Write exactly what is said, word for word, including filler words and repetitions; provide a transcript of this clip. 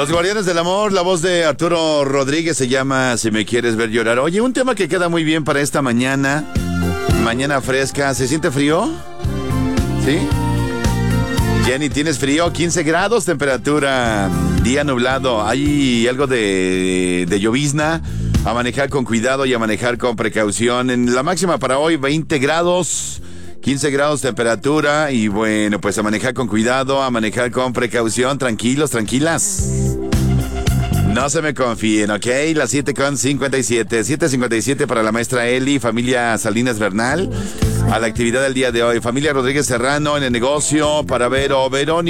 Los Guardianes del Amor, la voz de Arturo Rodríguez se llama Si me quieres ver llorar. Oye, un tema que queda muy bien para esta mañana. Mañana fresca. ¿Se siente frío? ¿Sí? Jenny, ¿tienes frío? quince grados, temperatura. Día nublado. Hay algo de, de llovizna. A manejar con cuidado y a manejar con precaución. En la máxima para hoy, veinte grados. quince grados temperatura y bueno, pues a manejar con cuidado, a manejar con precaución, tranquilos, tranquilas. No se me confíen, ¿ok? Las siete con cincuenta y siete, siete cincuenta y siete para la maestra Eli, familia Salinas Bernal, a la actividad del día de hoy. Familia Rodríguez Serrano en el negocio para Vero, Verónica.